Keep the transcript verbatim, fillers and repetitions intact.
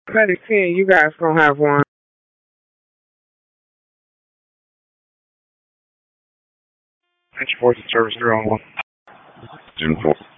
Credit ten, you guys gonna have one. That's your voice and service zero on one. ten four.